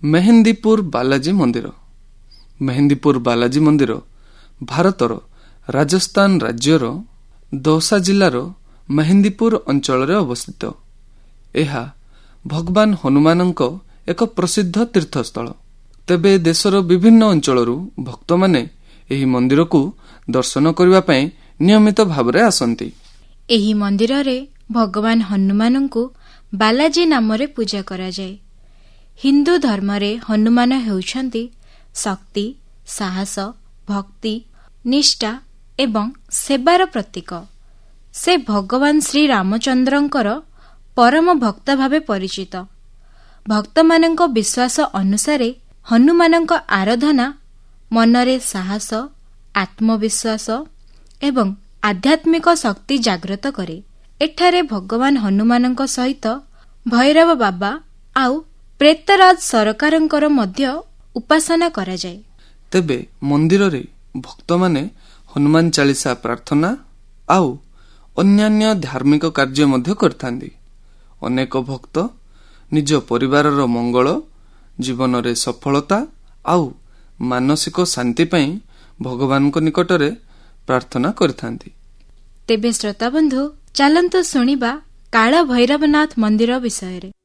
ମେହେନ୍ଦୀପୁର ବାଲାଜୀ ମନ୍ଦିର। ମେହେନ୍ଦୀପୁର ବାଲାଜୀ ମନ୍ଦିର ଭାରତର ରାଜସ୍ଥାନ ରାଜ୍ୟର ଦୌସା ଜିଲ୍ଲାର ମେହେନ୍ଦୀପୁର ଅଞ୍ଚଳରେ ଅବସ୍ଥିତ। ଏହା ଭଗବାନ ହନୁମାନଙ୍କ ଏକ ପ୍ରସିଦ୍ଧ ତୀର୍ଥସ୍ଥଳ। ତେବେ ଦେଶର ବିଭିନ୍ନ ଅଞ୍ଚଳରୁ ଭକ୍ତମାନେ ଏହି ମନ୍ଦିରକୁ ଦର୍ଶନ କରିବା ପାଇଁ ନିୟମିତ ଭାବରେ ଆସନ୍ତି। ଏହି ମନ୍ଦିରରେ ଭଗବାନ ହନୁମାନଙ୍କୁ ବାଲାଜୀ ନାମରେ ପୂଜା କରାଯାଏ। ହିନ୍ଦୁ ଧର୍ମରେ ହନୁମାନ ହେଉଛନ୍ତି ଶକ୍ତି, ସାହସ, ଭକ୍ତି, ନିଷ୍ଠା ଏବଂ ସେବାର ପ୍ରତୀକ। ସେ ଭଗବାନ ଶ୍ରୀରାମଚନ୍ଦ୍ରଙ୍କର ପରମ ଭକ୍ତ ଭାବେ ପରିଚିତ। ଭକ୍ତମାନଙ୍କ ବିଶ୍ୱାସ ଅନୁସାରେ ହନୁମାନଙ୍କ ଆରାଧନା ମନରେ ସାହସ, ଆତ୍ମବିଶ୍ୱାସ ଏବଂ ଆଧ୍ୟାତ୍ମିକ ଶକ୍ତି ଜାଗ୍ରତ କରେ। ଏଠାରେ ଭଗବାନ ହନୁମାନଙ୍କ ସହିତ ଭୈରବ ବାବା ଆଉ ପ୍ରେତରାଜ ସରକାରଙ୍କର ମଧ୍ୟ ଉପାସନା କରାଯାଏ। ତେବେ ମନ୍ଦିରରେ ଭକ୍ତମାନେ ହନୁମାନ ଚାଳିସା ପ୍ରାର୍ଥନା ଆଉ ଅନ୍ୟାନ୍ୟ ଧାର୍ମିକ କାର୍ଯ୍ୟ ମଧ୍ୟ କରିଥାନ୍ତି। ଅନେକ ଭକ୍ତ ନିଜ ପରିବାରର ମଙ୍ଗଳ, ଜୀବନରେ ସଫଳତା ଆଉ ମାନସିକ ଶାନ୍ତି ପାଇଁ ଭଗବାନଙ୍କ ନିକଟରେ ପ୍ରାର୍ଥନା କରିଥାନ୍ତି। ତେବେ ଶ୍ରୋତାବନ୍ଧୁ, ଚାଲନ୍ତୁ ଶୁଣିବା କାଳ ଭୈରବନାଥ ମନ୍ଦିର ବିଷୟରେ।